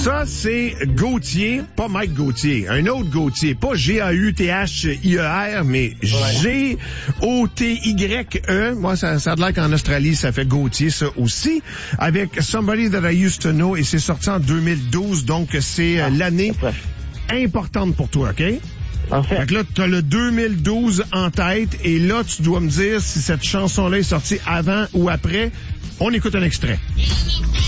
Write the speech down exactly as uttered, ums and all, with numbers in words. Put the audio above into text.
Ça, c'est Gauthier, pas Mike Gauthier, un autre Gauthier, pas G A U T H I E R, mais G O T Y E. Moi, ça, ça a l'air qu'en Australie, ça fait Gauthier, ça aussi, avec Somebody That I Used to Know, et c'est sorti en deux mille douze, donc c'est ah, l'année importante pour toi, OK? En fait. Fait que là, t'as le deux mille douze en tête, et là, tu dois me dire si cette chanson-là est sortie avant ou après. On écoute un extrait.